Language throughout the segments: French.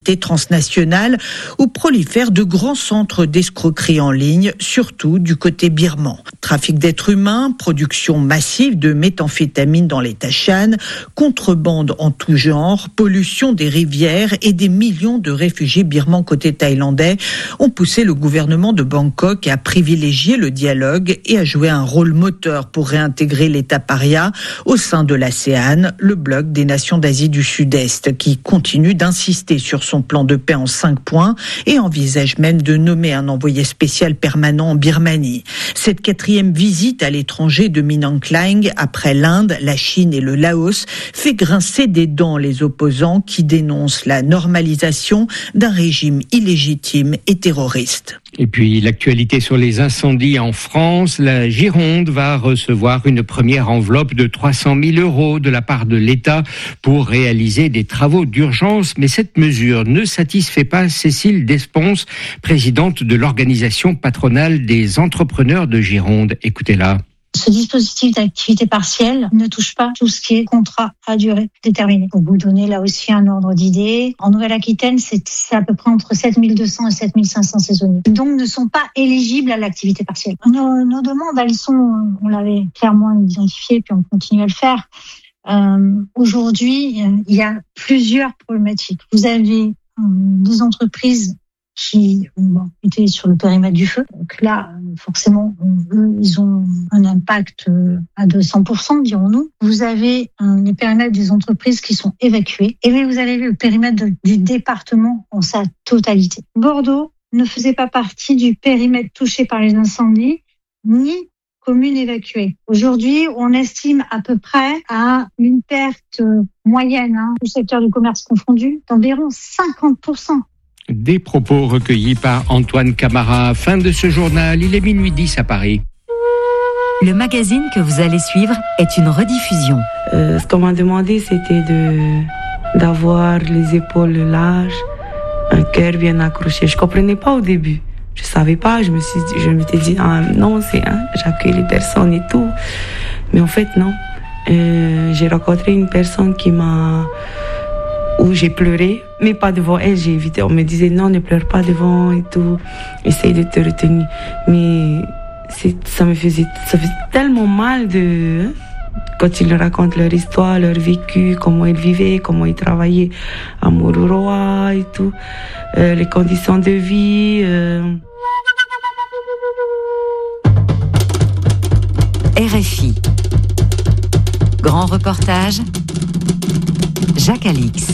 activités transnationales où prolifèrent de grands centres d'escroquerie en ligne, surtout du côté birman. Trafic d'êtres humains, production massive de méthamphétamine dans l'État Shan, contrebande en tout genre, pollution des rivières et des millions de réfugiés birmans côté thaïlandais ont poussé le gouvernement de Bangkok à privilégier le dialogue et à jouer un rôle moteur pour réintégrer l'État paria au sein de l'ASEAN, le bloc des nations d'Asie du Sud-Est, qui continue d'insister sur son plan de paix en 5 points et envisage même de nommer un envoyé spécial permanent en Birmanie. Cette 4e visite à l'étranger de Min Aung Hlaing, après l'Inde, la Chine et le Laos, fait grincer des dents les opposants qui dénoncent la normalisation d'un régime illégitime et terroriste. Et puis l'actualité sur les incendies en France, la Gironde va recevoir une première enveloppe de 300 000 € de la part de l'État pour réaliser des travaux d'urgence. Mais cette mesure ne satisfait pas Cécile Desponce, présidente de l'organisation patronale des entrepreneurs de Gironde. Écoutez-la. Ce dispositif d'activité partielle ne touche pas tout ce qui est contrat à durée déterminée. Pour vous donner là aussi un ordre d'idée, en Nouvelle-Aquitaine, c'est à peu près entre 7200 et 7500 saisonniers. Donc, ne sont pas éligibles à l'activité partielle. Nos demandes, elles sont, on l'avait clairement identifié, puis on continue à le faire. Aujourd'hui, il y a plusieurs problématiques. Vous avez des entreprises qui étaient sur le périmètre du feu. Donc là, forcément, eux, ils ont un impact à 200%, dirons-nous. Vous avez les périmètres des entreprises qui sont évacuées. Et vous avez le périmètre du département en sa totalité. Bordeaux ne faisait pas partie du périmètre touché par les incendies, ni commune évacuée. Aujourd'hui, on estime à peu près à une perte moyenne, du secteur du commerce confondu, d'environ 50%. Des propos recueillis par Antoine Camara. Fin de ce journal, il est minuit 10 à Paris. Le magazine que vous allez suivre est une rediffusion. Ce qu'on m'a demandé, c'était d'avoir les épaules larges, un cœur bien accroché. Je comprenais pas au début. Je savais pas. Je m'étais dit, non, j'accueille les personnes et tout. Mais en fait, non. J'ai rencontré une personne où j'ai pleuré, mais pas devant elle, j'ai évité. On me disait non, ne pleure pas devant et tout, essaye de te retenir. Mais ça fait tellement mal quand ils racontent leur histoire, leur vécu, comment ils vivaient, comment ils travaillaient à Mururoa et tout, les conditions de vie. RFI. Grand reportage. Jacques Alix.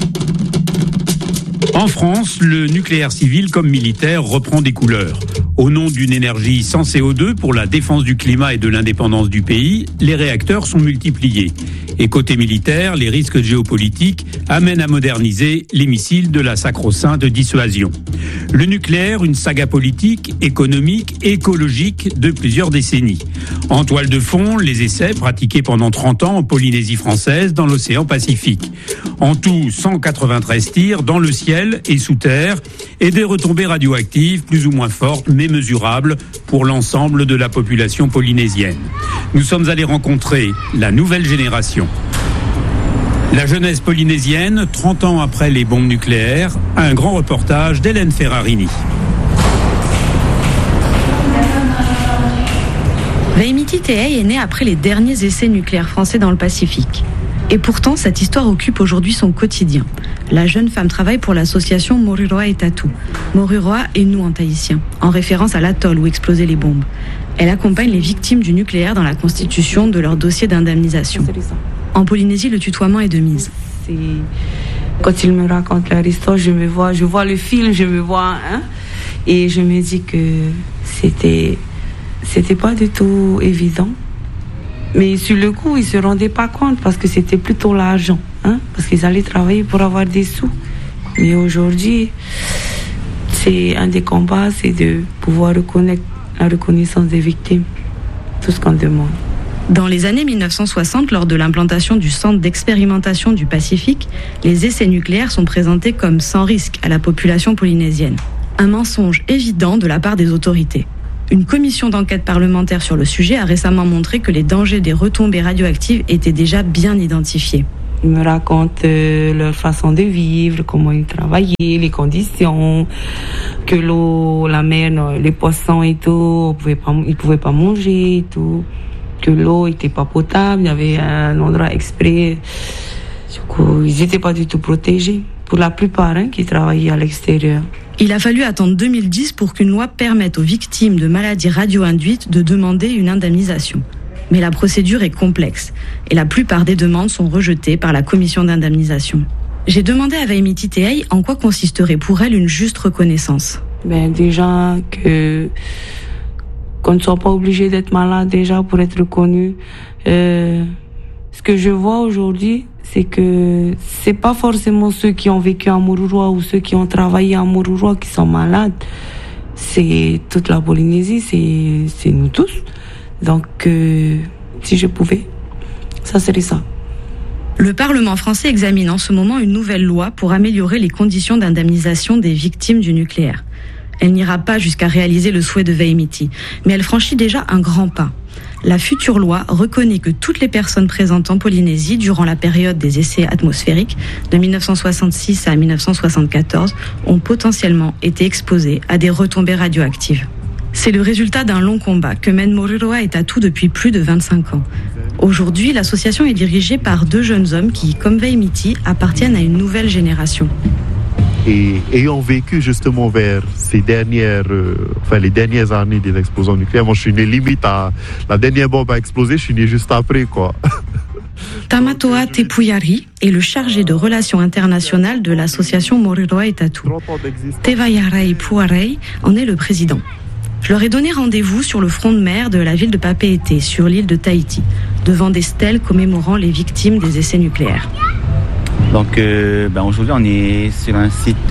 En France, le nucléaire civil comme militaire reprend des couleurs. Au nom d'une énergie sans CO2 pour la défense du climat et de l'indépendance du pays, les réacteurs sont multipliés. Et côté militaire, les risques géopolitiques amènent à moderniser les missiles de la sacro-sainte dissuasion. Le nucléaire, une saga politique, économique et écologique de plusieurs décennies. En toile de fond, les essais pratiqués pendant 30 ans en Polynésie française dans l'océan Pacifique. En tout, 193 tirs dans le ciel et sous terre et des retombées radioactives plus ou moins fortes mais mesurables pour l'ensemble de la population polynésienne. Nous sommes allés rencontrer la nouvelle génération. La jeunesse polynésienne, 30 ans après les bombes nucléaires, un grand reportage d'Hélène Ferrarini. Veimiti Teei est né après les derniers essais nucléaires français dans le Pacifique. Et pourtant, cette histoire occupe aujourd'hui son quotidien. La jeune femme travaille pour l'association Moruroa et Tatu. Moruroa est nous en tahitien, en référence à l'atoll où explosaient les bombes. Elle accompagne les victimes du nucléaire dans la constitution de leur dossier d'indemnisation. En Polynésie, le tutoiement est de mise. Quand ils me racontent leur histoire, je vois le film, je me vois, et je me dis que c'était pas du tout évident. Mais sur le coup, ils se rendaient pas compte parce que c'était plutôt l'argent, parce qu'ils allaient travailler pour avoir des sous. Mais aujourd'hui, c'est un des combats, c'est de pouvoir reconnaître la reconnaissance des victimes, tout ce qu'on demande. Dans les années 1960, lors de l'implantation du centre d'expérimentation du Pacifique, les essais nucléaires sont présentés comme sans risque à la population polynésienne. Un mensonge évident de la part des autorités. Une commission d'enquête parlementaire sur le sujet a récemment montré que les dangers des retombées radioactives étaient déjà bien identifiés. Ils me racontent leur façon de vivre, comment ils travaillaient, les conditions, que l'eau, la mer, les poissons et tout, ils pouvaient pas manger et tout, que l'eau était pas potable, il y avait un endroit exprès. Du coup, ils étaient pas du tout protégés, pour la plupart, qui travaillaient à l'extérieur. Il a fallu attendre 2010 pour qu'une loi permette aux victimes de maladies radio-induites de demander une indemnisation. Mais la procédure est complexe et la plupart des demandes sont rejetées par la commission d'indemnisation. J'ai demandé à Veimiti Te'ai en quoi consisterait pour elle une juste reconnaissance. Déjà qu'on ne soit pas obligé d'être malade déjà pour être reconnu. Ce que je vois aujourd'hui, c'est que c'est pas forcément ceux qui ont vécu à Mururoa ou ceux qui ont travaillé à Mururoa qui sont malades. C'est toute la Polynésie, c'est nous tous. Donc, si je pouvais, ça serait ça. Le Parlement français examine en ce moment une nouvelle loi pour améliorer les conditions d'indemnisation des victimes du nucléaire. Elle n'ira pas jusqu'à réaliser le souhait de Veimiti, mais elle franchit déjà un grand pas. La future loi reconnaît que toutes les personnes présentes en Polynésie durant la période des essais atmosphériques de 1966 à 1974 ont potentiellement été exposées à des retombées radioactives. C'est le résultat d'un long combat que mène Moriroa et Tatu depuis plus de 25 ans. Aujourd'hui, l'association est dirigée par 2 jeunes hommes qui, comme Veimiti, appartiennent à une nouvelle génération. Et ayant vécu justement vers les dernières années de l'explosion nucléaire, moi je suis né limite à la dernière bombe a explosé, je suis né juste après quoi. Tamatoa Tepuyari est le chargé de relations internationales de l'association Moriroa et Tatu. Tevayarai Puarei en est le président. Je leur ai donné rendez-vous sur le front de mer de la ville de Papeete, sur l'île de Tahiti, devant des stèles commémorant les victimes des essais nucléaires. Donc aujourd'hui on est sur un site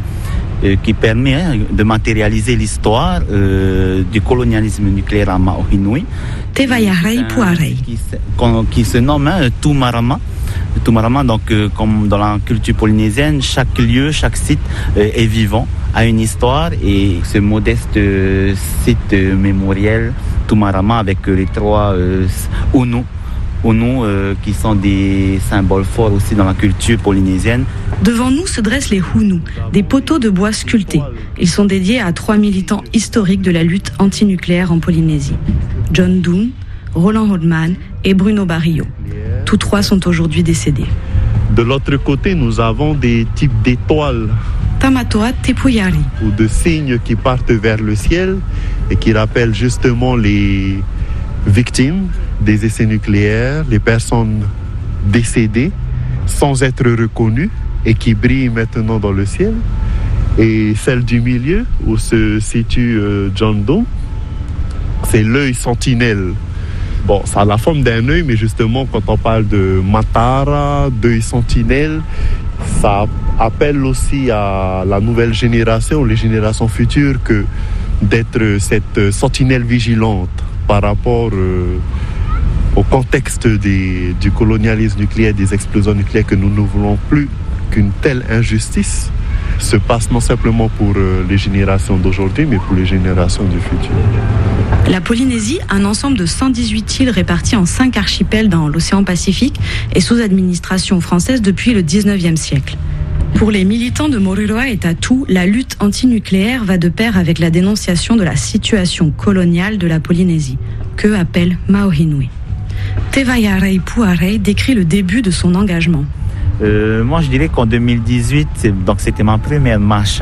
qui permet de matérialiser l'histoire du colonialisme nucléaire à Maohinui. Tevayarai Puarei. Qui se nomme Tumarama. Tumarama, donc comme dans la culture polynésienne, chaque lieu, chaque site est vivant, a une histoire, et ce modeste site mémoriel Tumarama avec les 3 Unu qui sont des symboles forts aussi dans la culture polynésienne. Devant nous se dressent les Hunu, des poteaux de bois sculptés. Ils sont dédiés à 3 militants historiques de la lutte antinucléaire en Polynésie. John Doon, Roland Hodman et Bruno Barrio. Tous 3 sont aujourd'hui décédés. De l'autre côté, nous avons des types d'étoiles. Tamatoa Tepuyari. Ou de signes qui partent vers le ciel et qui rappellent justement les victimes des essais nucléaires, les personnes décédées sans être reconnues et qui brillent maintenant dans le ciel. Et celle du milieu où se situe John Doe, c'est l'œil sentinelle. Bon, ça a la forme d'un œil, mais justement, quand on parle de Matara, d'œil sentinelle, ça appelle aussi à la nouvelle génération, les générations futures, que d'être cette sentinelle vigilante par rapport au contexte du colonialisme nucléaire, des explosions nucléaires, que nous ne voulons plus qu'une telle injustice se passe non simplement pour les générations d'aujourd'hui, mais pour les générations du futur. La Polynésie, un ensemble de 118 îles réparties en 5 archipels dans l'océan Pacifique, est sous administration française depuis le 19e siècle. Pour les militants de Moriroa et Tatu, la lutte antinucléaire va de pair avec la dénonciation de la situation coloniale de la Polynésie, que appelle Maohinui. Tevayarai Puarei décrit le début de son engagement. Moi, je dirais qu'en 2018, c'était ma première marche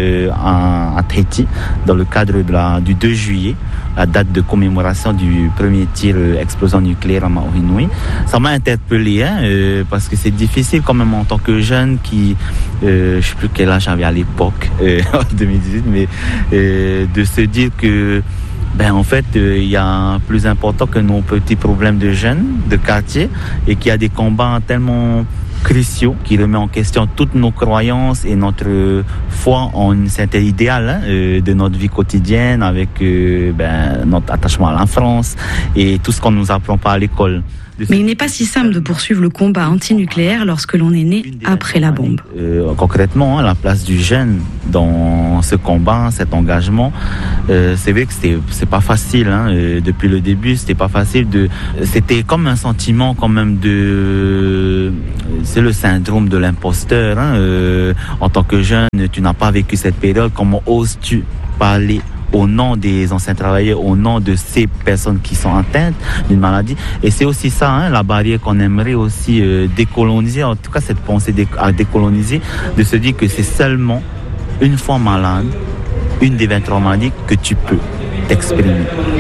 à Tahiti, dans le cadre du 2 juillet, la date de commémoration du premier tir explosion nucléaire à Maohinui. Ça m'a interpellé, parce que c'est difficile quand même en tant que jeune qui, je sais plus quel âge j'avais à l'époque, en 2018, mais de se dire que en fait, il y a plus important que nos petits problèmes de jeunes, de quartier, et qu'il y a des combats tellement cruciaux qui remet en question toutes nos croyances et notre foi en un certain idéal de notre vie quotidienne, avec notre attachement à la France et tout ce qu'on nous apprend pas à l'école. Mais il n'est pas si simple de poursuivre le combat antinucléaire lorsque l'on est né après la bombe. Concrètement, la place du jeune dans ce combat, cet engagement, c'est vrai que c'est pas facile. Depuis le début, c'était pas facile. C'était comme un sentiment quand même c'est le syndrome de l'imposteur. En tant que jeune, tu n'as pas vécu cette période. Comment oses-tu parler au nom des anciens travailleurs, au nom de ces personnes qui sont atteintes d'une maladie? Et c'est aussi ça, la barrière qu'on aimerait aussi décoloniser, en tout cas cette pensée à décoloniser, de se dire que c'est seulement une fois malade, une des 23 maladies, que tu peux t'exprimer.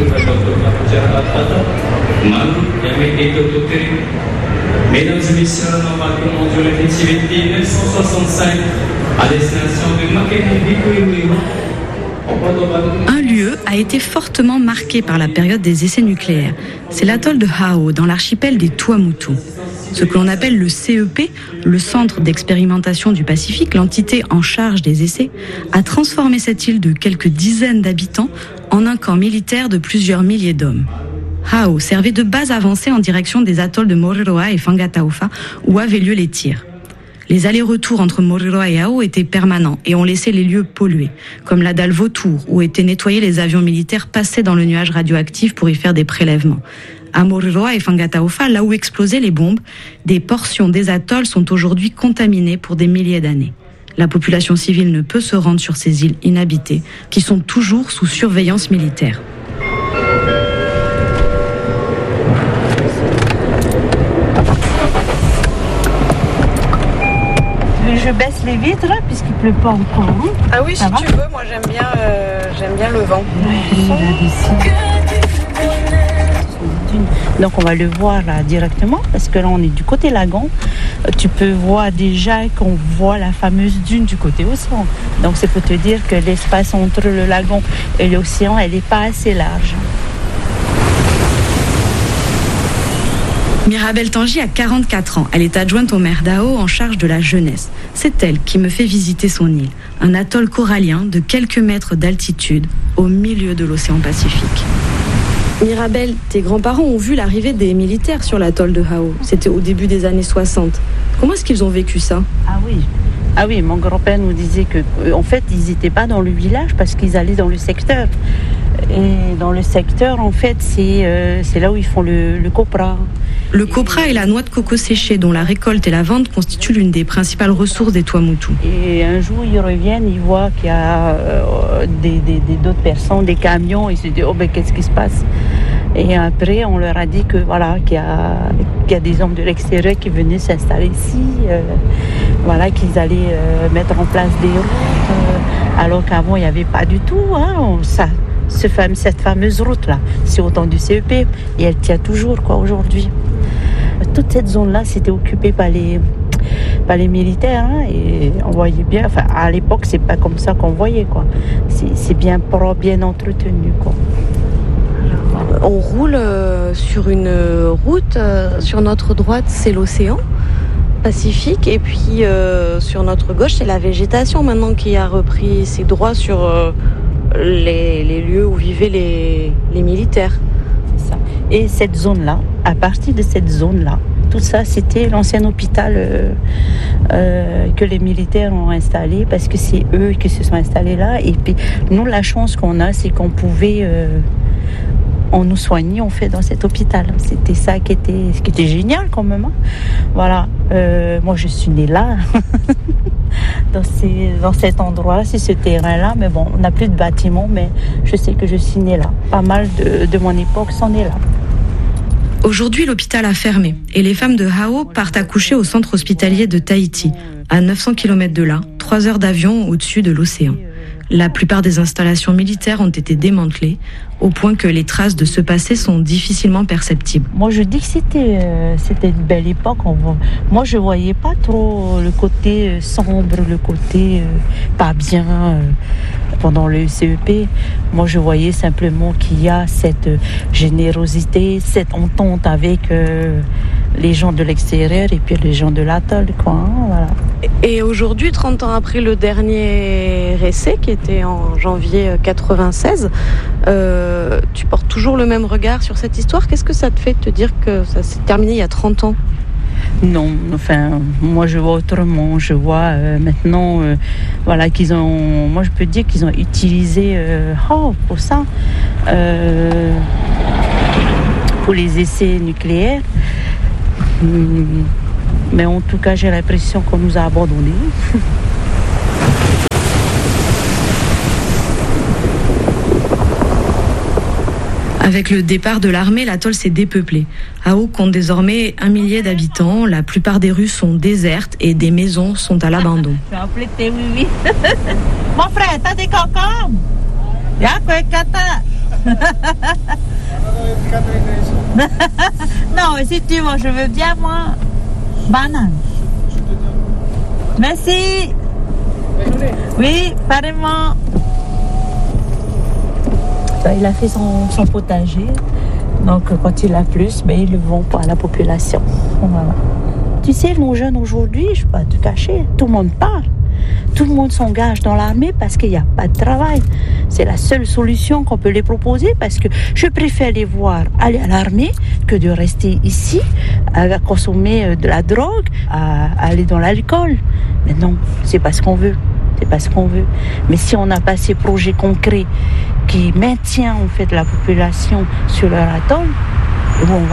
Mesdames et messieurs, on embarquement sur le TCVT 965 à destination de Makeni. Un lieu a été fortement marqué par la période des essais nucléaires. C'est l'atoll de Hao, dans l'archipel des Tuamotu. Ce que l'on appelle le CEP, le Centre d'expérimentation du Pacifique, l'entité en charge des essais, a transformé cette île de quelques dizaines d'habitants en un camp militaire de plusieurs milliers d'hommes. Hao servait de base avancée en direction des atolls de Moriroa et Fangataufa, où avaient lieu les tirs. Les allers-retours entre Moriroa et Hao étaient permanents et ont laissé les lieux pollués, comme la dalle Vautour, où étaient nettoyés les avions militaires passés dans le nuage radioactif pour y faire des prélèvements. À Moriroa et Fangataufa, là où explosaient les bombes, des portions des atolls sont aujourd'hui contaminées pour des milliers d'années. La population civile ne peut se rendre sur ces îles inhabitées, qui sont toujours sous surveillance militaire. Je baisse les vitres là, puisqu'il pleut pas encore. Ah oui, si tu veux, moi j'aime bien le vent. Donc on va le voir là directement, parce que là on est du côté lagon. Tu peux voir déjà qu'on voit la fameuse dune du côté océan. Donc c'est pour te dire que l'espace entre le lagon et l'océan, elle n'est pas assez large. Mirabel Tanguy a 44 ans. Elle est adjointe au maire d'Hao en charge de la jeunesse. C'est elle qui me fait visiter son île, un atoll corallien de quelques mètres d'altitude au milieu de l'océan Pacifique. Mirabel, tes grands-parents ont vu l'arrivée des militaires sur l'atoll de Hao. C'était au début des années 60. Comment est-ce qu'ils ont vécu ça ? Ah oui, mon grand-père nous disait que, en fait, ils n'étaient pas dans le village parce qu'ils allaient dans le secteur. Et dans le secteur, en fait, c'est là où ils font le copra. Le copra est la noix de coco séchée dont la récolte et la vente constituent l'une des principales ressources des Tuamotu. Et un jour, ils reviennent, ils voient qu'il y a d'autres personnes, des camions, ils se disent « Oh ben, qu'est-ce qui se passe ?» Et après, on leur a dit que voilà, qu'il y a des hommes de l'extérieur qui venaient s'installer ici, qu'ils allaient mettre en place des routes, alors qu'avant, il n'y avait pas du tout cette fameuse route-là. C'est au temps du CEP et elle tient toujours aujourd'hui. Toute cette zone-là, c'était occupée par les militaires et on voyait bien, à l'époque, c'est pas comme ça qu'on voyait, quoi. C'est bien propre, bien entretenu, quoi. On roule sur une route, sur notre droite c'est l'océan Pacifique et puis sur notre gauche c'est la végétation maintenant qui a repris ses droits sur les lieux où vivaient les militaires. C'est ça. Et cette zone-là, à partir de cette zone-là, tout ça c'était l'ancien hôpital que les militaires ont installé parce que c'est eux qui se sont installés là et puis nous la chance qu'on a c'est qu'on pouvait on nous soignait, on fait dans cet hôpital. C'était ça qui était génial quand même. Voilà. Moi, je suis née là, dans cet endroit, c'est ce terrain-là. Mais bon, on n'a plus de bâtiment, mais je sais que je suis née là. Pas mal de mon époque sont nées là. Aujourd'hui, l'hôpital a fermé et les femmes de Hao partent accoucher au centre hospitalier de Tahiti, à 900 km de là, 3 heures d'avion au-dessus de l'océan. La plupart des installations militaires ont été démantelées, au point que les traces de ce passé sont difficilement perceptibles. Moi, je dis que c'était une belle époque. Moi, je voyais pas trop le côté sombre, le côté pas bien pendant le CEP. Moi, je voyais simplement qu'il y a cette générosité, cette entente avec les gens de l'extérieur et puis les gens de l'atoll, quoi. Hein, voilà. Et aujourd'hui, 30 ans après le dernier essai, qui était en janvier 96, tu portes toujours le même regard sur cette histoire. Qu'est-ce que ça te fait de te dire que ça s'est terminé il y a 30 ans ? Non, enfin, moi je vois autrement. Je vois maintenant, voilà, qu'ils ont. Moi, je peux dire qu'ils ont utilisé pour ça, pour les essais nucléaires. Mais en tout cas, j'ai l'impression qu'on nous a abandonnés. Avec le départ de l'armée, l'atoll s'est dépeuplé. Ao compte désormais 1 millier d'habitants. La plupart des rues sont désertes et des maisons sont à l'abandon. Je vais appeler tes oui. Mon frère, t'as des concombres? Y'a quoi, Kata? Non, mais si tu veux, je veux bien, moi. Banane. Merci. Oui, apparemment. Il a fait son potager. Donc, quand il a plus, ils le vendent à la population. Voilà. Tu sais, nos jeunes aujourd'hui, je ne vais pas te cacher, tout le monde parle. Tout le monde s'engage dans l'armée parce qu'il n'y a pas de travail. C'est la seule solution qu'on peut les proposer parce que je préfère les voir aller à l'armée que de rester ici à consommer de la drogue, à aller dans l'alcool. Mais non, c'est pas ce qu'on veut. C'est pas ce qu'on veut. Mais si on n'a pas ces projets concrets qui maintiennent en fait la population sur leur atoll, où on va?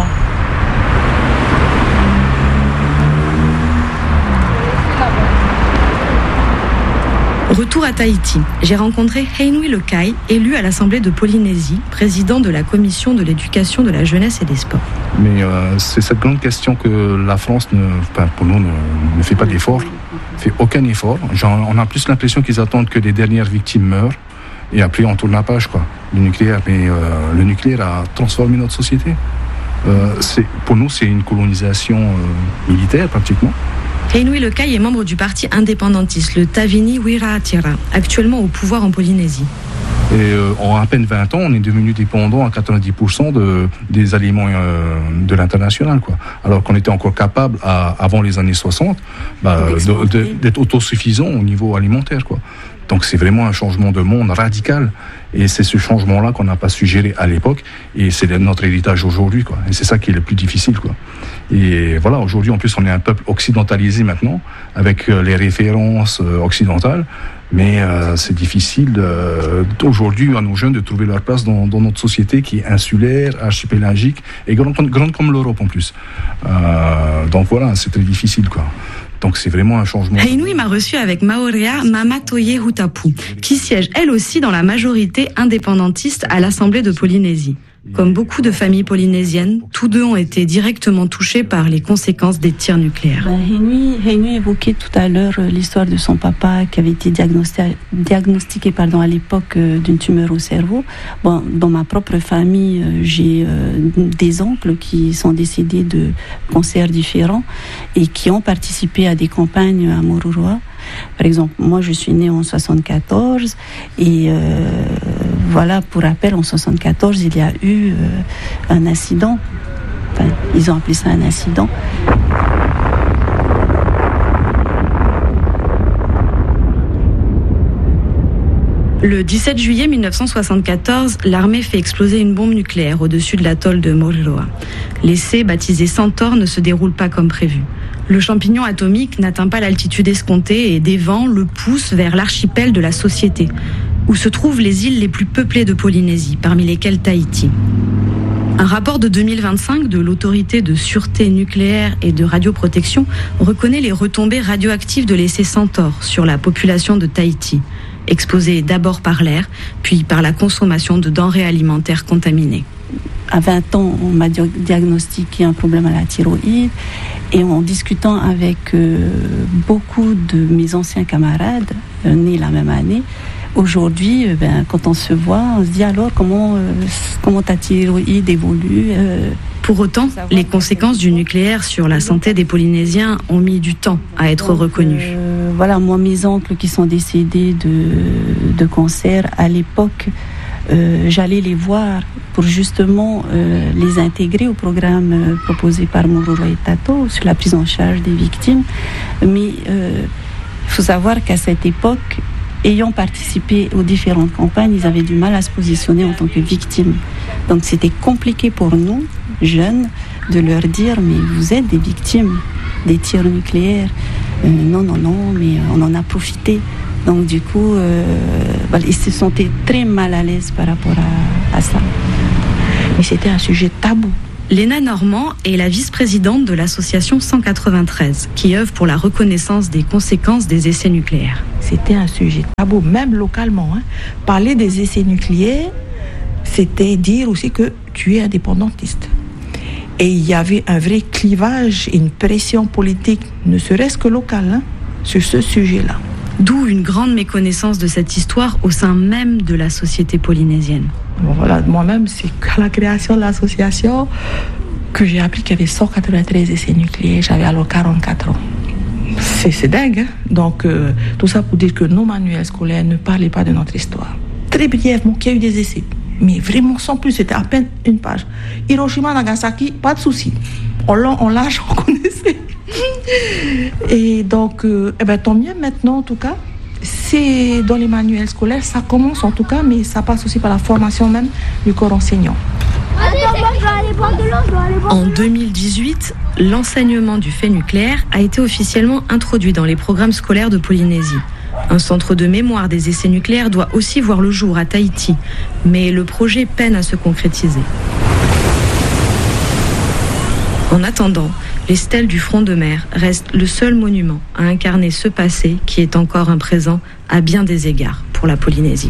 Retour à Tahiti. J'ai rencontré Heinui Lekai, élu à l'Assemblée de Polynésie, président de la Commission de l'éducation, de la jeunesse et des sports. Mais c'est cette grande question que la France, pour nous, ne fait pas d'effort, ne fait aucun effort. On a plus l'impression qu'ils attendent que les dernières victimes meurent et après on tourne la page, quoi. Le nucléaire, mais le nucléaire a transformé notre société. Pour nous, c'est une colonisation militaire pratiquement. Heinui Lekai est membre du parti indépendantiste, le Tavini Wiraatira, actuellement au pouvoir en Polynésie. Et en à peine 20 ans, on est devenu dépendant à 90% des aliments de l'international, quoi. Alors qu'on était encore capable, avant les années 60, d'être autosuffisant au niveau alimentaire, quoi. Donc c'est vraiment un changement de monde radical. Et c'est ce changement-là qu'on n'a pas su gérer à l'époque. Et c'est notre héritage aujourd'hui, quoi. Et c'est ça qui est le plus difficile, quoi. Et voilà, aujourd'hui, en plus, on est un peuple occidentalisé maintenant, avec les références occidentales. Mais c'est difficile aujourd'hui à nos jeunes de trouver leur place dans notre société qui est insulaire, archipélagique et grande comme l'Europe en plus. Donc voilà, c'est très difficile, quoi. Donc c'est vraiment un changement. Heinui m'a reçu avec Maorea Mamatoye Hutapu, qui siège elle aussi dans la majorité indépendantiste à l'Assemblée de Polynésie. Comme beaucoup de familles polynésiennes, tous deux ont été directement touchés par les conséquences des tirs nucléaires. Heinui évoquait tout à l'heure l'histoire de son papa qui avait été diagnostiqué à l'époque d'une tumeur au cerveau. Bon, dans ma propre famille, j'ai des oncles qui sont décédés de cancers différents et qui ont participé à des campagnes à Mururoa. Par exemple, moi je suis née en 74 et voilà, pour rappel, en 74, il y a eu un accident. Enfin, ils ont appelé ça un accident. Le 17 juillet 1974, l'armée fait exploser une bombe nucléaire au-dessus de l'atoll de Moriroa. L'essai, baptisé Centaure, ne se déroule pas comme prévu. Le champignon atomique n'atteint pas l'altitude escomptée et des vents le poussent vers l'archipel de la Société, où se trouvent les îles les plus peuplées de Polynésie, parmi lesquelles Tahiti. Un rapport de 2025 de l'autorité de sûreté nucléaire et de radioprotection reconnaît les retombées radioactives de l'essai Centaure sur la population de Tahiti, exposée d'abord par l'air, puis par la consommation de denrées alimentaires contaminées. À 20 ans, on m'a diagnostiqué un problème à la thyroïde et en discutant avec beaucoup de mes anciens camarades, nés la même année, aujourd'hui, quand on se voit, on se dit alors comment ta thyroïde évolue. Pour autant, les conséquences du nucléaire sur la santé des Polynésiens ont mis du temps à être reconnues. Voilà, moi, mes oncles qui sont décédés de cancer, à l'époque, j'allais les voir pour justement les intégrer au programme proposé par Moruroa Etato sur la prise en charge des victimes. Mais il faut savoir qu'à cette époque, ayant participé aux différentes campagnes, ils avaient du mal à se positionner en tant que victimes. Donc c'était compliqué pour nous, jeunes, de leur dire « mais vous êtes des victimes des tirs nucléaires ». Non, mais on en a profité. Donc du coup, ils se sentaient très mal à l'aise par rapport à ça. Mais c'était un sujet tabou. Léna Normand est la vice-présidente de l'association 193, qui œuvre pour la reconnaissance des conséquences des essais nucléaires. C'était un sujet tabou, même localement. Parler des essais nucléaires, c'était dire aussi que tu es indépendantiste. Et il y avait un vrai clivage, une pression politique, ne serait-ce que locale, sur ce sujet-là. D'où une grande méconnaissance de cette histoire au sein même de la société polynésienne. Bon, voilà, moi-même, c'est qu'à la création de l'association que j'ai appris qu'il y avait 193 essais nucléaires. J'avais alors 44 ans. C'est dingue, hein? Donc, tout ça pour dire que nos manuels scolaires ne parlaient pas de notre histoire. Très brièvement, qu'il y a eu des essais. Mais vraiment sans plus, c'était à peine une page. Hiroshima, Nagasaki, pas de souci. On lâche, on connaissait. Et donc, tant mieux maintenant en tout cas. C'est dans les manuels scolaires, ça commence en tout cas, mais ça passe aussi par la formation même du corps enseignant. En 2018, l'enseignement du fait nucléaire a été officiellement introduit dans les programmes scolaires de Polynésie. Un centre de mémoire des essais nucléaires doit aussi voir le jour à Tahiti, mais le projet peine à se concrétiser. En attendant, les stèles du front de mer restent le seul monument à incarner ce passé qui est encore un présent à bien des égards pour la Polynésie.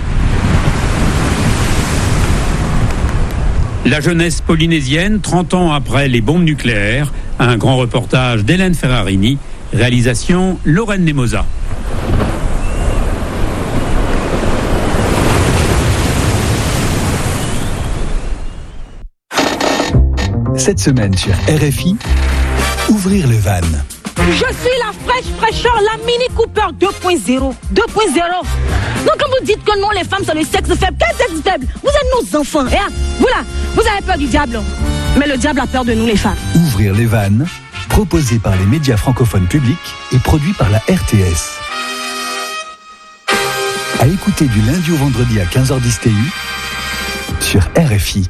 La jeunesse polynésienne, 30 ans après les bombes nucléaires, un grand reportage d'Hélène Ferrarini, réalisation Lorraine Nemosa. Cette semaine sur RFI, ouvrir le van. Je suis la fraîcheur, la Mini Cooper 2.0. 2.0. Donc quand vous dites que non, les femmes sont le sexe faible, quel sexe faible? Vous êtes nos enfants. Et vous là, vous avez peur du diable. Mais le diable a peur de nous les femmes. Ouvrir les vannes, proposé par les médias francophones publics et produit par la RTS. À écouter du lundi au vendredi à 15h10 TU sur RFI.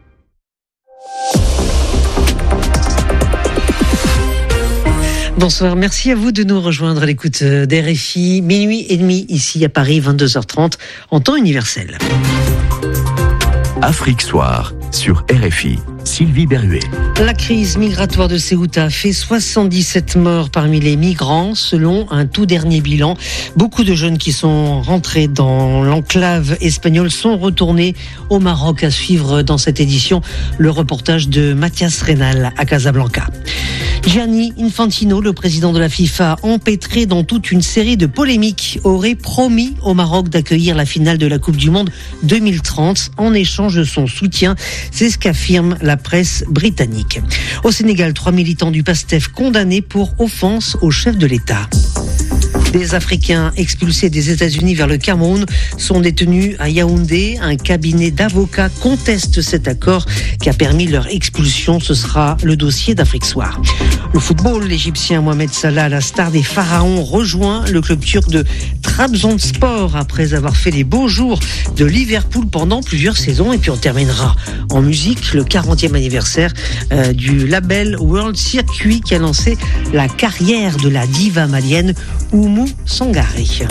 Bonsoir, merci à vous de nous rejoindre à l'écoute d'RFI. Minuit et demi ici à Paris, 22h30 en temps universel. Afrique Soir sur RFI. Sylvie Berruet. La crise migratoire de Ceuta fait 77 morts parmi les migrants selon un tout dernier bilan. Beaucoup de jeunes qui sont rentrés dans l'enclave espagnole sont retournés au Maroc. À suivre dans cette édition le reportage de Mathias Reynal à Casablanca. Gianni Infantino, le président de la FIFA, empêtré dans toute une série de polémiques, aurait promis au Maroc d'accueillir la finale de la Coupe du Monde 2030 en échange de son soutien. C'est ce qu'affirme la presse britannique. Au Sénégal, 3 militants du PASTEF condamnés pour offense au chef de l'État. Des Africains expulsés des États-Unis vers le Cameroun sont détenus à Yaoundé. Un cabinet d'avocats conteste cet accord qui a permis leur expulsion. Ce sera le dossier d'Afrique Soir. Le football, l'Égyptien Mohamed Salah, la star des Pharaons, rejoint le club turc de Trabzonspor après avoir fait les beaux jours de Liverpool pendant plusieurs saisons. Et puis on terminera en musique, le 40e anniversaire du label World Circuit qui a lancé la carrière de la diva malienne Oumou Sangaré.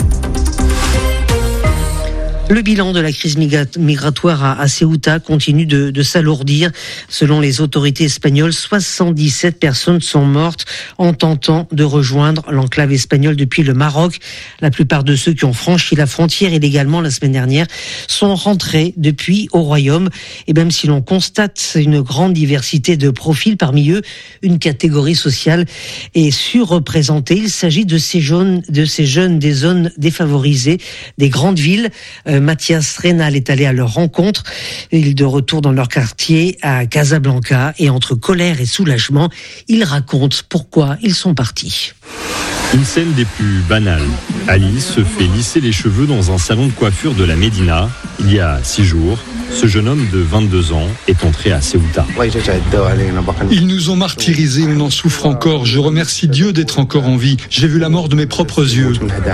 Le bilan de la crise migratoire à Ceuta continue de s'alourdir. Selon les autorités espagnoles, 77 personnes sont mortes en tentant de rejoindre l'enclave espagnole depuis le Maroc. La plupart de ceux qui ont franchi la frontière illégalement la semaine dernière sont rentrés depuis au Royaume. Et même si l'on constate une grande diversité de profils, parmi eux, une catégorie sociale est surreprésentée. Il s'agit de ces jeunes des zones défavorisées, des grandes villes. Mathias Reynal est allé à leur rencontre. Il est de retour dans leur quartier à Casablanca et entre colère et soulagement, ils racontent pourquoi ils sont partis. Une scène des plus banales. Alice se fait lisser les cheveux dans un salon de coiffure de la Médina. Il y a 6 jours, ce jeune homme de 22 ans est entré à Ceuta. Ils nous ont martyrisés, on en souffre encore. Je remercie Dieu d'être encore en vie. J'ai vu la mort de mes propres yeux.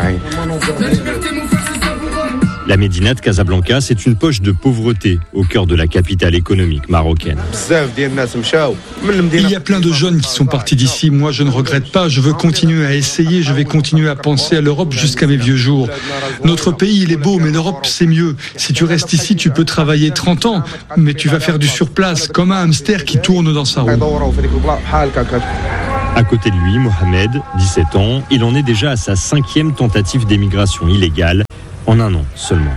La Médina de Casablanca, c'est une poche de pauvreté au cœur de la capitale économique marocaine. Il y a plein de jeunes qui sont partis d'ici. Moi, je ne regrette pas. Je veux continuer à essayer. Je vais continuer à penser à l'Europe jusqu'à mes vieux jours. Notre pays, il est beau, mais l'Europe, c'est mieux. Si tu restes ici, tu peux travailler 30 ans, mais tu vas faire du surplace, comme un hamster qui tourne dans sa roue. À côté de lui, Mohamed, 17 ans, il en est déjà à sa 5e tentative d'émigration illégale. En un an seulement.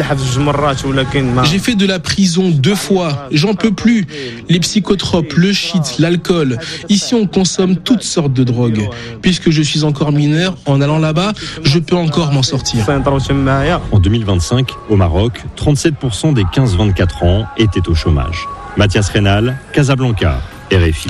J'ai fait de la prison 2 fois. J'en peux plus. Les psychotropes, le shit, l'alcool. Ici, on consomme toutes sortes de drogues. Puisque je suis encore mineur, en allant là-bas, je peux encore m'en sortir. En 2025, au Maroc, 37% des 15-24 ans étaient au chômage. Mathias Reynal, Casablanca, RFI.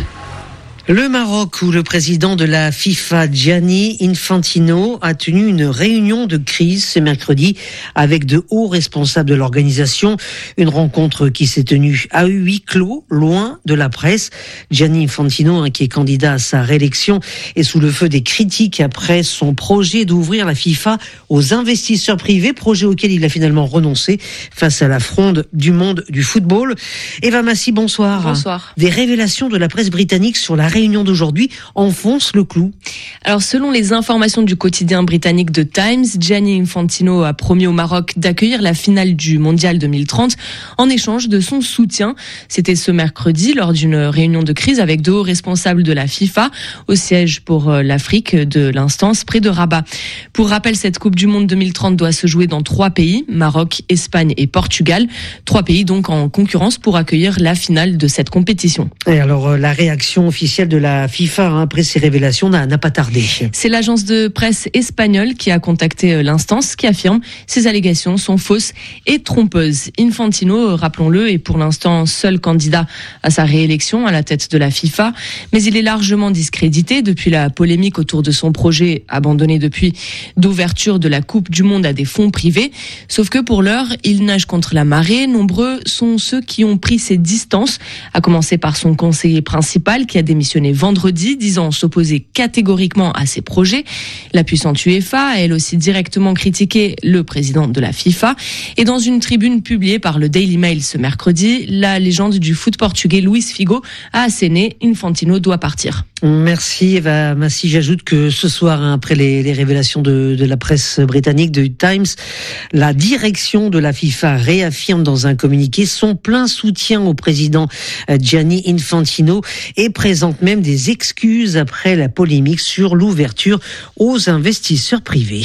Le Maroc, où le président de la FIFA, Gianni Infantino, a tenu une réunion de crise ce mercredi avec de hauts responsables de l'organisation. Une rencontre qui s'est tenue à huis clos, loin de la presse. Gianni Infantino, qui est candidat à sa réélection, est sous le feu des critiques après son projet d'ouvrir la FIFA aux investisseurs privés, projet auquel il a finalement renoncé face à la fronde du monde du football. Eva Massi, bonsoir. Bonsoir. Des révélations de la presse britannique sur la réunion d'aujourd'hui enfonce le clou. Alors, selon les informations du quotidien britannique The Times, Gianni Infantino a promis au Maroc d'accueillir la finale du Mondial 2030 en échange de son soutien. C'était ce mercredi lors d'une réunion de crise avec de hauts responsables de la FIFA au siège pour l'Afrique de l'instance près de Rabat. Pour rappel, cette Coupe du Monde 2030 doit se jouer dans 3 pays, Maroc, Espagne et Portugal. 3 pays donc en concurrence pour accueillir la finale de cette compétition. Et alors, la réaction officielle de la FIFA après ces révélations n'a pas tardé. C'est l'agence de presse espagnole qui a contacté l'instance qui affirme ces allégations sont fausses et trompeuses. Infantino, rappelons-le, est pour l'instant seul candidat à sa réélection à la tête de la FIFA, mais il est largement discrédité depuis la polémique autour de son projet abandonné depuis d'ouverture de la Coupe du Monde à des fonds privés. Sauf que pour l'heure, il nage contre la marée. Nombreux sont ceux qui ont pris ses distances, à commencer par son conseiller principal qui a démissionné vendredi, disant s'opposer catégoriquement à ces projets. La puissante UEFA a elle aussi directement critiqué le président de la FIFA. Et dans une tribune publiée par le Daily Mail ce mercredi, la légende du foot portugais Luís Figo a asséné Infantino doit partir. Merci Eva Massi. J'ajoute que ce soir, après les révélations de la presse britannique, de Times, la direction de la FIFA réaffirme dans un communiqué son plein soutien au président Gianni Infantino et présente même des excuses après la polémique sur l'ouverture aux investisseurs privés.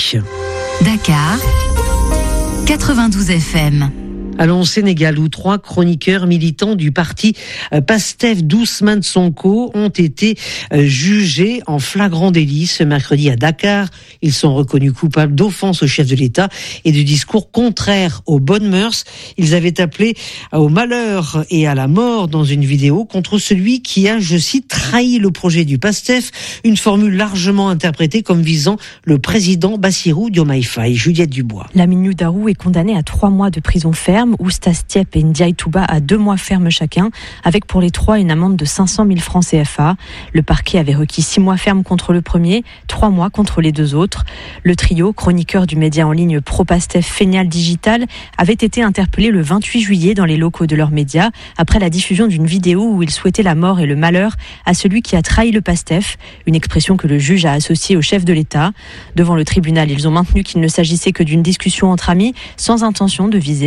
Dakar, 92 FM. Allons au Sénégal où 3 chroniqueurs militants du parti PASTEF d'Ousmane Sonko ont été jugés en flagrant délit ce mercredi à Dakar. Ils sont reconnus coupables d'offense au chef de l'État et de discours contraires aux bonnes mœurs. Ils avaient appelé au malheur et à la mort dans une vidéo contre celui qui a, je cite, trahi le projet du PASTEF, une formule largement interprétée comme visant le président Bassirou Diomaye Faye. Juliette Dubois. Lamine Darou est condamné à 3 mois de prison ferme. Oustas Tiep et Ndiaye Touba à 2 mois ferme chacun, avec pour les 3 une amende de 500 000 francs CFA. Le parquet avait requis 6 mois ferme contre le premier, 3 mois contre les 2 autres. Le trio, chroniqueur du média en ligne pro-Pastef Fénial Digital, avait été interpellé le 28 juillet dans les locaux de leur média, après la diffusion d'une vidéo où ils souhaitaient la mort et le malheur à celui qui a trahi le Pastef, une expression que le juge a associée au chef de l'État. Devant le tribunal, ils ont maintenu qu'il ne s'agissait que d'une discussion entre amis, sans intention de viser la présidence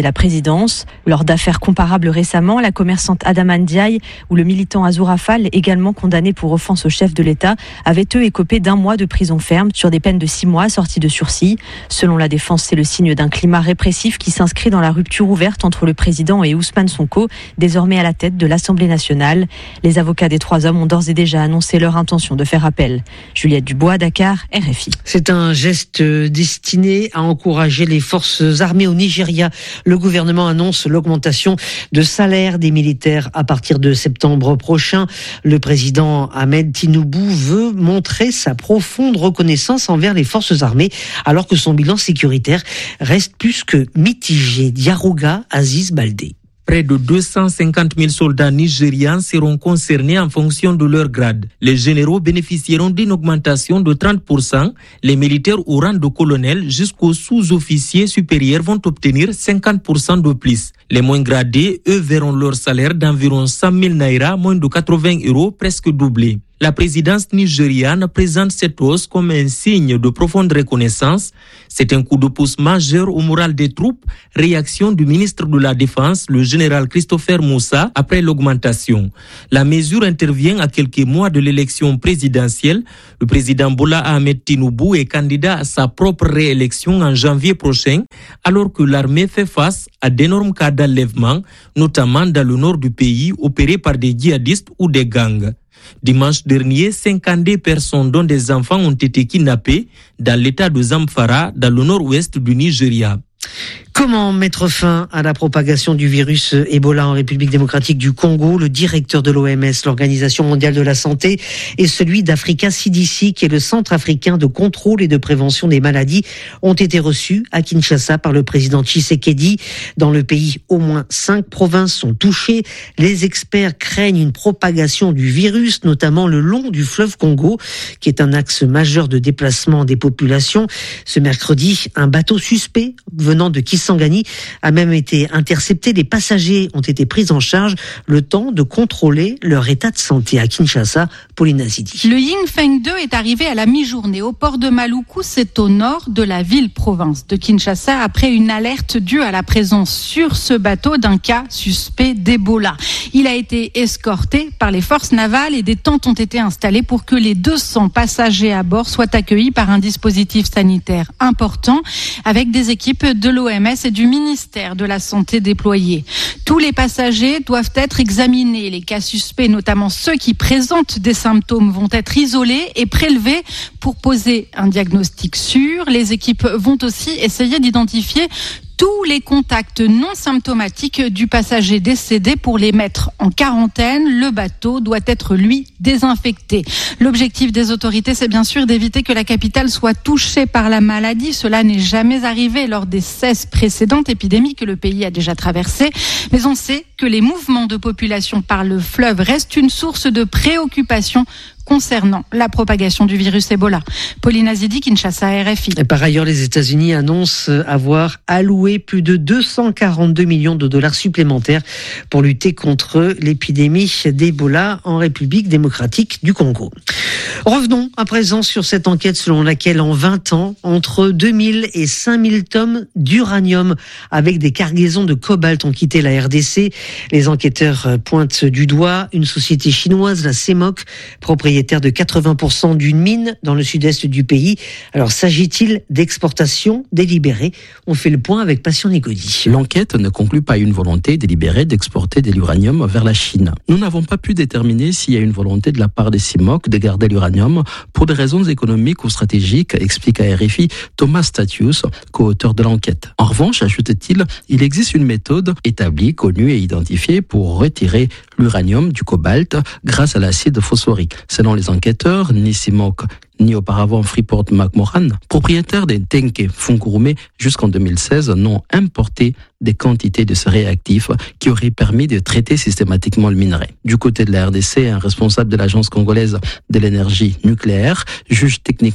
l'évidence. Lors d'affaires comparables récemment, la commerçante Adama Ndiaye ou le militant Azoura Fall, également condamnés pour offense au chef de l'État, avaient eux écopé d'1 mois de prison ferme sur des peines de 6 mois assorties de sursis. Selon la défense, c'est le signe d'un climat répressif qui s'inscrit dans la rupture ouverte entre le président et Ousmane Sonko, désormais à la tête de l'Assemblée nationale. Les avocats des 3 hommes ont d'ores et déjà annoncé leur intention de faire appel. Juliette Dubois, Dakar, RFI. C'est un geste destiné à encourager les forces armées au Nigeria. Le gouvernement annonce l'augmentation de salaire des militaires à partir de septembre prochain. Le président Ahmed Tinubu veut montrer sa profonde reconnaissance envers les forces armées alors que son bilan sécuritaire reste plus que mitigé. Diarouga Aziz Baldé. Près de 250 000 soldats nigérians seront concernés en fonction de leur grade. Les généraux bénéficieront d'une augmentation de 30%. Les militaires au rang de colonel jusqu'aux sous-officiers supérieurs vont obtenir 50% de plus. Les moins gradés, eux, verront leur salaire d'environ 100 000 naira, moins de 80 €, presque doublé. La présidence nigériane présente cette hausse comme un signe de profonde reconnaissance. C'est un coup de pouce majeur au moral des troupes. Réaction du ministre de la Défense, le général Christopher Moussa, après l'augmentation. La mesure intervient à quelques mois de l'élection présidentielle. Le président Bola Ahmed Tinubu est candidat à sa propre réélection en janvier prochain, alors que l'armée fait face à d'énormes cas d'enlèvement, notamment dans le nord du pays, opérés par des djihadistes ou des gangs. Dimanche dernier, 52 personnes, dont des enfants, ont été kidnappées dans l'état de Zamfara, dans le nord-ouest du Nigeria. Comment mettre fin à la propagation du virus Ebola en République démocratique du Congo? Le directeur de l'OMS, l'Organisation mondiale de la santé, et celui d'Africa CDC, qui est le centre africain de contrôle et de prévention des maladies, ont été reçus à Kinshasa par le président Tshisekedi. Dans le pays, au moins 5 provinces sont touchées. Les experts craignent une propagation du virus, notamment le long du fleuve Congo, qui est un axe majeur de déplacement des populations. Ce mercredi, un bateau suspect venant de Kisangani a même été intercepté. Les passagers ont été pris en charge le temps de contrôler leur état de santé. À Kinshasa, Pauline Azidi. Le Yingfeng 2 est arrivé à la mi-journée au port de Maluku, c'est au nord de la ville-province de Kinshasa, après une alerte due à la présence sur ce bateau d'un cas suspect d'Ebola. Il a été escorté par les forces navales et des tentes ont été installées pour que les 200 passagers à bord soient accueillis par un dispositif sanitaire important avec des équipes de l'OMS et du ministère de la Santé déployées. Tous les passagers doivent être examinés. Les cas suspects, notamment ceux qui présentent des symptômes, vont être isolés et prélevés pour poser un diagnostic sûr. Les équipes vont aussi essayer d'identifier tous les contacts non symptomatiques du passager décédé pour les mettre en quarantaine. Le bateau doit être, lui, désinfecté. L'objectif des autorités, c'est bien sûr d'éviter que la capitale soit touchée par la maladie. Cela n'est jamais arrivé lors des 16 précédentes épidémies que le pays a déjà traversées. Mais on sait que les mouvements de population par le fleuve restent une source de préoccupation concernant la propagation du virus Ebola. Pauline Azidi, Kinshasa, RFI. Et par ailleurs, les États-Unis annoncent avoir alloué plus de 242 millions de dollars supplémentaires pour lutter contre l'épidémie d'Ebola en République démocratique du Congo. Revenons à présent sur cette enquête selon laquelle en 20 ans, entre 2000 et 5000 tonnes d'uranium avec des cargaisons de cobalt ont quitté la RDC. Les enquêteurs pointent du doigt une société chinoise, la CEMOC, propriétaire de 80% d'une mine dans le sud-est du pays. Alors, s'agit-il d'exportation délibérée? On fait le point avec Passion Nicodi. L'enquête ne conclut pas une volonté délibérée d'exporter de l'uranium vers la Chine. Nous n'avons pas pu déterminer s'il y a une volonté de la part des CIMOC de garder l'uranium pour des raisons économiques ou stratégiques, explique à RFI Thomas Statius, co-auteur de l'enquête. En revanche, ajoute-t-il, il existe une méthode établie, connue et identifiée pour retirer l'uranium du cobalt grâce à l'acide phosphorique. Selon les enquêteurs, ni CIMOC ni auparavant Freeport-McMoRan, propriétaires des Tenke Fungurume jusqu'en 2016, n'ont importé des quantités de ce réactif qui auraient permis de traiter systématiquement le minerai. Du côté de la RDC, un responsable de l'Agence congolaise de l'énergie nucléaire juge techniquement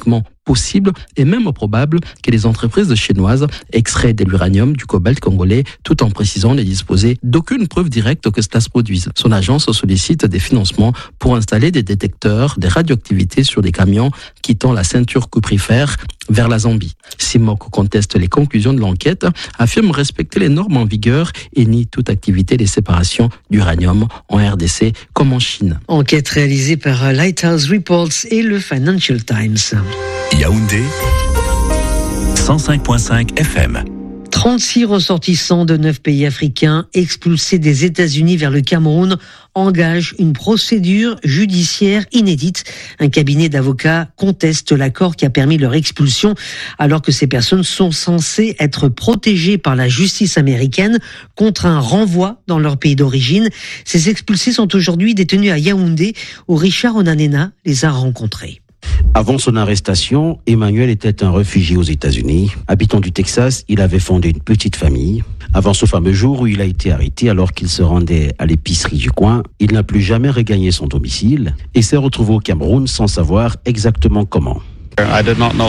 possible et même probable que les entreprises chinoises extraient de l'uranium du cobalt congolais, tout en précisant ne disposer d'aucune preuve directe que cela se produise. Son agence sollicite des financements pour installer des détecteurs de radioactivité sur des camions quittant la ceinture cuprifère vers la Zambie. CIMOC conteste les conclusions de l'enquête, affirme respecter les normes en vigueur et nie toute activité de séparation d'uranium en RDC comme en Chine. Enquête réalisée par Lighthouse Reports et le Financial Times. Yaoundé, 105.5 FM. 36 ressortissants de 9 pays africains expulsés des États-Unis vers le Cameroun engagent une procédure judiciaire inédite. Un cabinet d'avocats conteste l'accord qui a permis leur expulsion alors que ces personnes sont censées être protégées par la justice américaine contre un renvoi dans leur pays d'origine. Ces expulsés sont aujourd'hui détenus à Yaoundé où Richard Onanena les a rencontrés. Avant son arrestation, Emmanuel était un réfugié aux États-Unis. Habitant du Texas, il avait fondé une petite famille. Avant ce fameux jour où il a été arrêté alors qu'il se rendait à l'épicerie du coin, il n'a plus jamais regagné son domicile et s'est retrouvé au Cameroun sans savoir exactement comment. Je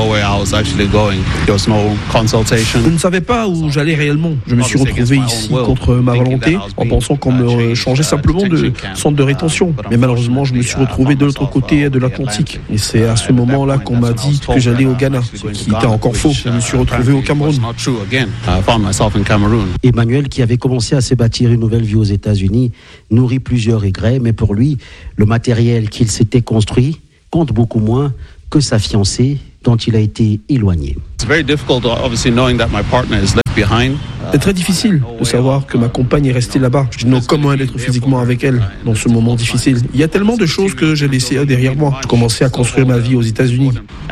ne savais pas où j'allais réellement. Je me suis retrouvé ici contre ma volonté en pensant qu'on me changeait simplement de centre de rétention. Mais malheureusement, je me suis retrouvé de l'autre côté de l'Atlantique. Et c'est à ce moment-là qu'on m'a dit que j'allais au Ghana, ce qui était encore faux. Je me suis retrouvé au Cameroun. Emmanuel, qui avait commencé à se bâtir une nouvelle vie aux États-Unis, nourrit plusieurs regrets, mais pour lui, le matériel qu'il s'était construit compte beaucoup moins que sa fiancée dont il a été éloigné. C'est très difficile de savoir que ma compagne est restée là-bas. Je n'ai aucun moyen d'être physiquement avec elle dans ce moment difficile. Il y a tellement de choses que j'ai laissées derrière moi. Je commençais à construire ma vie aux États-Unis.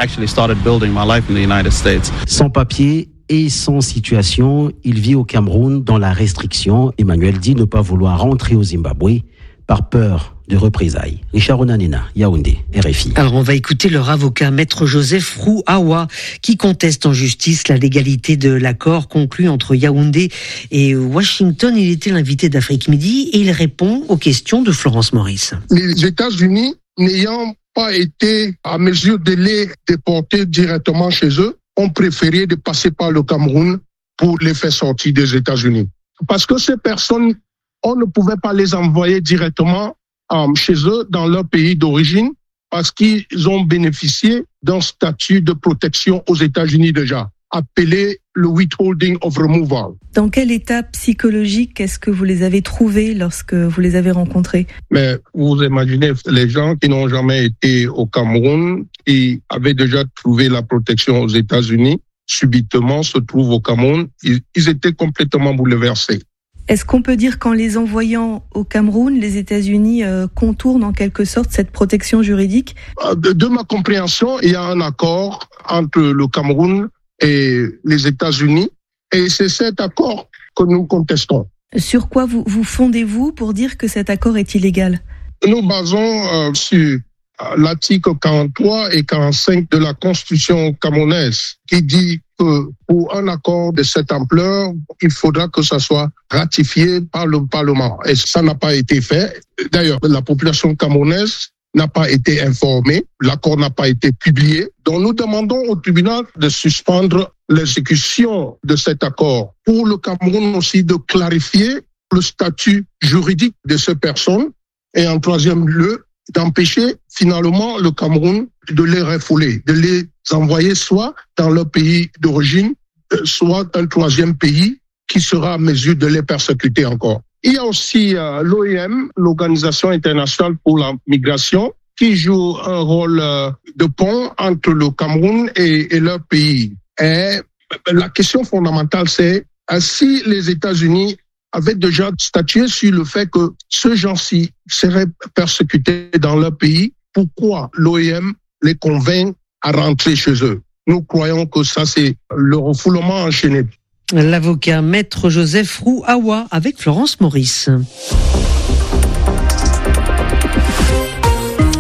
Sans papier et sans situation, il vit au Cameroun dans la restriction. Emmanuel dit ne pas vouloir rentrer au Zimbabwe par peur de représailles. Richard Onanena, Yaoundé, RFI. Alors on va écouter leur avocat, Maître Joseph Rouawa, qui conteste en justice la légalité de l'accord conclu entre Yaoundé et Washington. Il était l'invité d'Afrique Midi et il répond aux questions de Florence Maurice. Les États-Unis, n'ayant pas été à mesure de les déporter directement chez eux, ont préféré de passer par le Cameroun pour les faire sortir des États-Unis. Parce que ces personnes, on ne pouvait pas les envoyer directement chez eux dans leur pays d'origine parce qu'ils ont bénéficié d'un statut de protection aux États-Unis déjà, appelé le withholding of removal. Dans quel état psychologique est-ce que vous les avez trouvés lorsque vous les avez rencontrés? Mais vous imaginez les gens qui n'ont jamais été au Cameroun, qui avaient déjà trouvé la protection aux États-Unis, subitement se trouvent au Cameroun, ils étaient complètement bouleversés. Est-ce qu'on peut dire qu'en les envoyant au Cameroun, les États-Unis contournent en quelque sorte cette protection juridique? De ma compréhension, il y a un accord entre le Cameroun et les États-Unis et c'est cet accord que nous contestons. Sur quoi vous fondez-vous pour dire que cet accord est illégal? Nous basons sur l'article 43 et 45 de la Constitution camerounaise qui dit que pour un accord de cette ampleur, il faudra que ça soit ratifié par le Parlement. Et ça n'a pas été fait. D'ailleurs, la population camerounaise n'a pas été informée, l'accord n'a pas été publié. Donc nous demandons au tribunal de suspendre l'exécution de cet accord. Pour le Cameroun aussi de clarifier le statut juridique de ces personnes. Et en troisième lieu, d'empêcher finalement le Cameroun de les refouler, de les envoyer soit dans leur pays d'origine, soit un troisième pays qui sera à mesure de les persécuter encore. Il y a aussi l'OIM, l'Organisation internationale pour la migration, qui joue un rôle de pont entre le Cameroun et leur pays. Et la question fondamentale, c'est si les États-Unis avaient déjà statué sur le fait que ces gens-ci seraient persécutés dans leur pays, pourquoi l'OIM les convainc à rentrer chez eux? Nous croyons que ça, c'est le refoulement enchaîné. L'avocat Maître Joseph Rouawa avec Florence Maurice.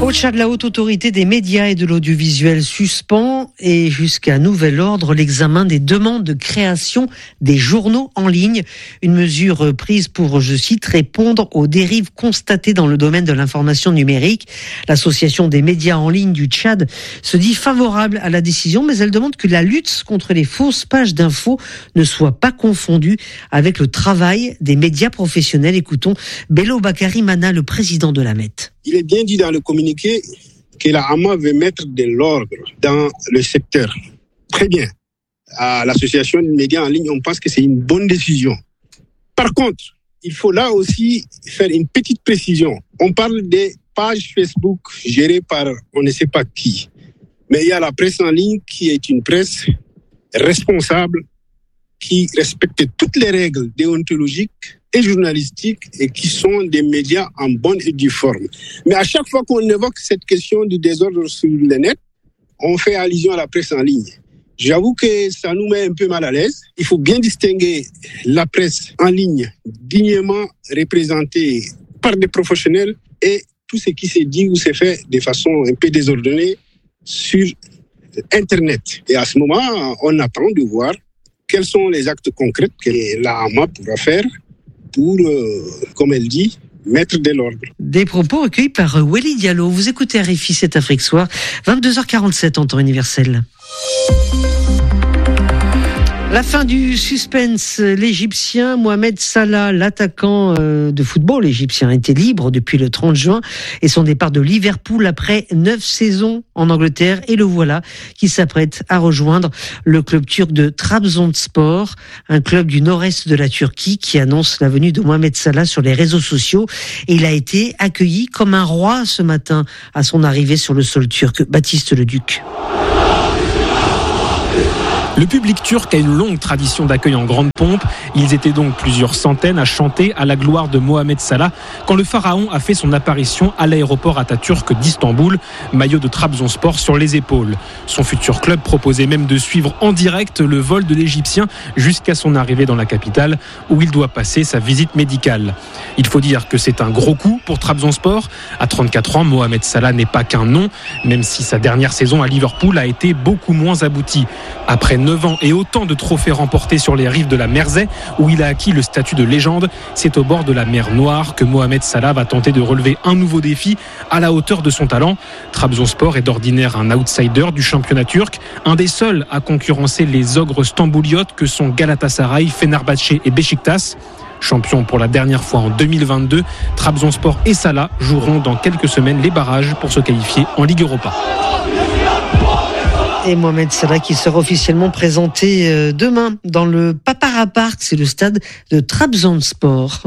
Au Tchad, la haute autorité des médias et de l'audiovisuel suspend et jusqu'à nouvel ordre l'examen des demandes de création des journaux en ligne. Une mesure prise pour, je cite, répondre aux dérives constatées dans le domaine de l'information numérique. L'association des médias en ligne du Tchad se dit favorable à la décision, mais elle demande que la lutte contre les fausses pages d'infos ne soit pas confondue avec le travail des médias professionnels. Écoutons Bello Bakari Mana, le président de l'AMET. Il est bien dit dans le communiqué que la AMA veut mettre de l'ordre dans le secteur. Très bien. À l'association des médias en ligne, on pense que c'est une bonne décision. Par contre, il faut là aussi faire une petite précision. On parle des pages Facebook gérées par on ne sait pas qui. Mais il y a la presse en ligne qui est une presse responsable, qui respecte toutes les règles déontologiques et journalistiques et qui sont des médias en bonne et due forme. Mais à chaque fois qu'on évoque cette question du désordre sur le net, on fait allusion à la presse en ligne. J'avoue que ça nous met un peu mal à l'aise. Il faut bien distinguer la presse en ligne dignement représentée par des professionnels et tout ce qui s'est dit ou s'est fait de façon un peu désordonnée sur Internet. Et à ce moment, on attend de voir quels sont les actes concrets que la AMA pourra faire pour, comme elle dit, mettre de l'ordre. Des propos recueillis par Weli Diallo. Vous écoutez RFI 7 Afrique Soir, 22h47 en temps universel. La fin du suspense, l'Égyptien Mohamed Salah, l'attaquant de football égyptien, était libre depuis le 30 juin et son départ de Liverpool après 9 saisons en Angleterre. Et le voilà qui s'apprête à rejoindre le club turc de Trabzonspor, un club du nord-est de la Turquie qui annonce la venue de Mohamed Salah sur les réseaux sociaux. Et il a été accueilli comme un roi ce matin à son arrivée sur le sol turc. Baptiste Leduc. Le public turc a une longue tradition d'accueil en grande pompe. Ils étaient donc plusieurs centaines à chanter à la gloire de Mohamed Salah quand le pharaon a fait son apparition à l'aéroport Atatürk d'Istanbul, maillot de Trabzonspor sur les épaules. Son futur club proposait même de suivre en direct le vol de l'Égyptien jusqu'à son arrivée dans la capitale où il doit passer sa visite médicale. Il faut dire que c'est un gros coup pour Trabzonspor. À 34 ans, Mohamed Salah n'est pas qu'un nom, même si sa dernière saison à Liverpool a été beaucoup moins aboutie. Après 9 ans et autant de trophées remportés sur les rives de la Mersey, où il a acquis le statut de légende, c'est au bord de la mer Noire que Mohamed Salah va tenter de relever un nouveau défi à la hauteur de son talent. Trabzonspor est d'ordinaire un outsider du championnat turc, un des seuls à concurrencer les ogres stambouliotes que sont Galatasaray, Fenerbahçe et Beşiktaş. Champion pour la dernière fois en 2022, Trabzonspor et Salah joueront dans quelques semaines les barrages pour se qualifier en Ligue Europa. Et Mohamed Salah qui sera officiellement présenté demain dans le Papara Park, c'est le stade de Trabzonspor.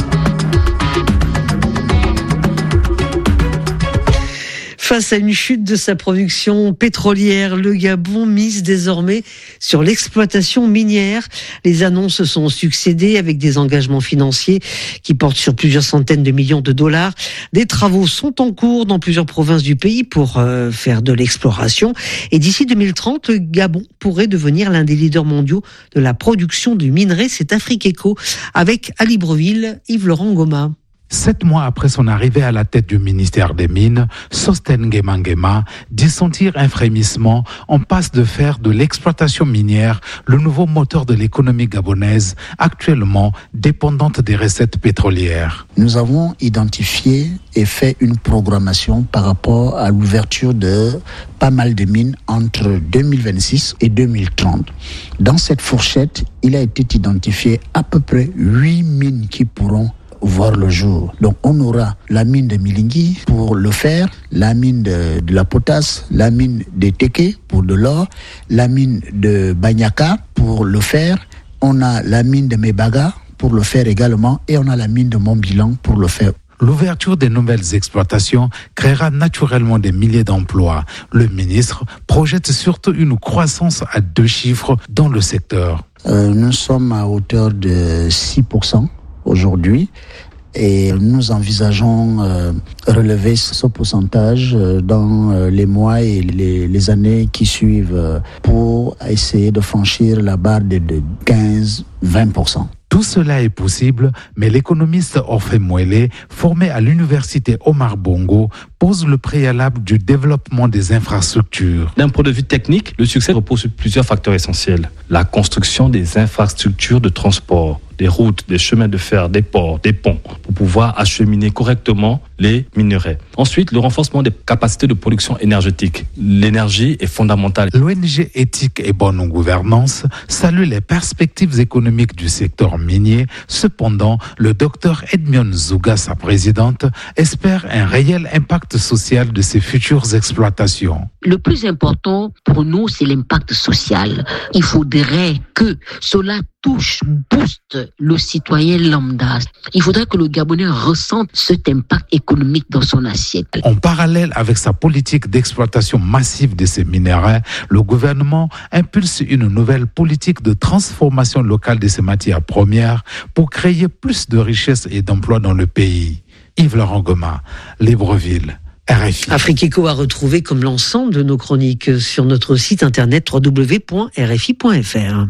Face à une chute de sa production pétrolière, le Gabon mise désormais sur l'exploitation minière. Les annonces sont succédées avec des engagements financiers qui portent sur plusieurs centaines de millions de dollars. Des travaux sont en cours dans plusieurs provinces du pays pour faire de l'exploration. Et d'ici 2030, le Gabon pourrait devenir l'un des leaders mondiaux de la production de minerais. C'est Afrique Eco avec à Libreville, Yves-Laurent Goma. 7 mois après son arrivée à la tête du ministère des Mines, Sosten Ngema dit sentir un frémissement. On passe de faire de l'exploitation minière le nouveau moteur de l'économie gabonaise, actuellement dépendante des recettes pétrolières. Nous avons identifié et fait une programmation par rapport à l'ouverture de pas mal de mines entre 2026 et 2030. Dans cette fourchette, il a été identifié à peu près 8 mines qui pourront voir le jour. Donc on aura la mine de Milingui pour le fer, la mine de la potasse, la mine de Teke pour de l'or, la mine de Banyaka pour le fer, on a la mine de Mebaga pour le fer également et on a la mine de Montbilan pour le fer. L'ouverture des nouvelles exploitations créera naturellement des milliers d'emplois. Le ministre projette surtout une croissance à 2 chiffres dans le secteur. Nous sommes à hauteur de 6% aujourd'hui et nous envisageons relever ce pourcentage dans les mois et les années qui suivent pour essayer de franchir la barre de 15-20%. Tout Tout cela est possible, mais l'économiste Orphée Mouélé, formé à l'université Omar Bongo, pose le préalable du développement des infrastructures. D'un point de vue technique, le succès repose sur plusieurs facteurs essentiels. La construction des infrastructures de transport, des routes, des chemins de fer, des ports, des ponts, pour pouvoir acheminer correctement les minerais. Ensuite, le renforcement des capacités de production énergétique. L'énergie est fondamentale. L'ONG Éthique et Bonne Gouvernance salue les perspectives économiques du secteur minier. Cependant, le docteur Edmion Zouga, sa présidente, espère un réel impact social de ces futures exploitations. Le plus important pour nous, c'est l'impact social. Il faudrait que cela booste le citoyen lambda. Il faudrait que le Gabonais ressente cet impact économique dans son assiette. En parallèle avec sa politique d'exploitation massive de ces minéraux, le gouvernement impulse une nouvelle politique de transformation locale de ces matières premières pour créer plus de richesses et d'emplois dans le pays. Yves-Laurent Goma, Libreville. RFI. Afrique Éco a retrouvé comme l'ensemble de nos chroniques sur notre site internet www.rfi.fr.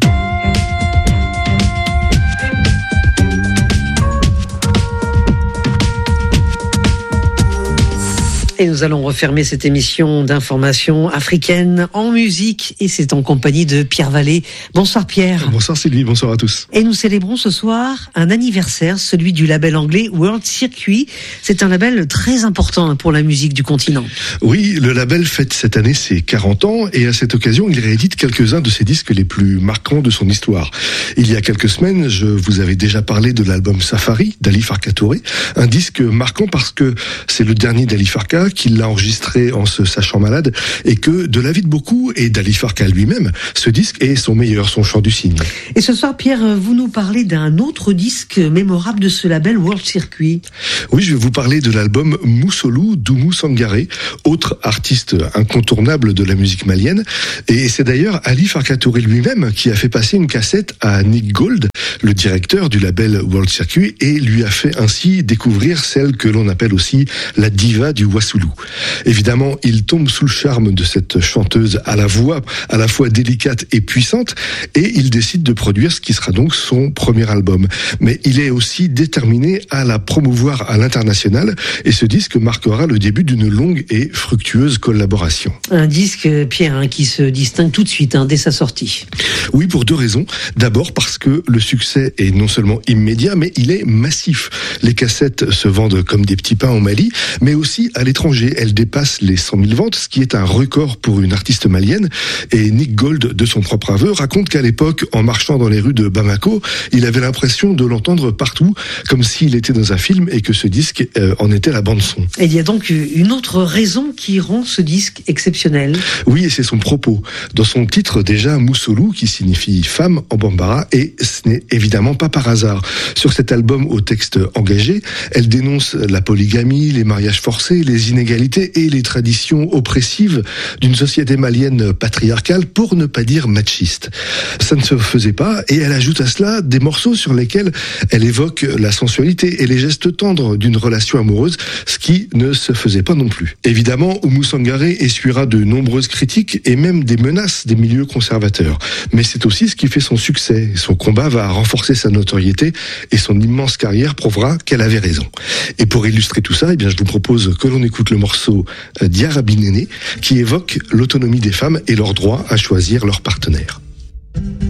Et nous allons refermer cette émission d'information africaine en musique et c'est en compagnie de Pierre Vallée. Bonsoir Pierre. Bonsoir Sylvie, bonsoir à tous. Et nous célébrons ce soir un anniversaire, celui du label anglais World Circuit. C'est un label très important pour la musique du continent. Oui, le label fête cette année ses 40 ans et à cette occasion, il réédite quelques-uns de ses disques les plus marquants de son histoire. Il y a quelques semaines, je vous avais déjà parlé de l'album Safari d'Ali Farka Touré, un disque marquant parce que c'est le dernier d'Ali Farka, qu'il l'a enregistré en se sachant malade et que, de l'avis de beaucoup et d'Ali Farka lui-même, ce disque est son meilleur, son chant du cygne. Et ce soir, Pierre, vous nous parlez d'un autre disque mémorable de ce label World Circuit. Oui, je vais vous parler de l'album Moussolou d'Oumou Sangaré, autre artiste incontournable de la musique malienne. Et c'est d'ailleurs Ali Farka Touré lui-même qui a fait passer une cassette à Nick Gold, le directeur du label World Circuit, et lui a fait ainsi découvrir celle que l'on appelle aussi la diva du Wassoulou. Évidemment, il tombe sous le charme de cette chanteuse à la voix à la fois délicate et puissante, et il décide de produire ce qui sera donc son premier album. Mais il est aussi déterminé à la promouvoir à l'international, et ce disque marquera le début d'une longue et fructueuse collaboration. Un disque, Pierre, qui se distingue tout de suite dès sa sortie. Oui, pour deux raisons. D'abord parce que le succès est non seulement immédiat, mais il est massif. Les cassettes se vendent comme des petits pains au Mali, mais aussi à l'étranger. Elles dépassent les 100 000 ventes, ce qui est un record pour une artiste malienne. Et Nick Gold, de son propre aveu, raconte qu'à l'époque, en marchant dans les rues de Bamako, il avait l'impression de l'entendre partout, comme s'il était dans un film et que ce disque en était la bande-son. Et il y a donc une autre raison qui rend ce disque exceptionnel. Oui, et c'est son propos. Dans son titre, déjà, Moussolou, qui signifie femme en bambara, et ce n'est évidemment pas par hasard. Sur cet album au texte engagé, elle dénonce la polygamie, les mariages forcés, les inégalités et les traditions oppressives d'une société malienne patriarcale, pour ne pas dire machiste. Ça ne se faisait pas, et elle ajoute à cela des morceaux sur lesquels elle évoque la sensualité et les gestes tendres d'une relation amoureuse, ce qui ne se faisait pas non plus. Évidemment, Oumou Sangaré essuiera de nombreuses critiques et même des menaces des milieux conservateurs. Mais c'est aussi ce qui fait son succès. Son combat va renforcer sa notoriété et son immense carrière prouvera qu'elle avait raison. Et pour illustrer tout ça, je vous propose que l'on écoute le morceau Diarabi Néné, qui évoque l'autonomie des femmes et leur droit à choisir leur partenaire.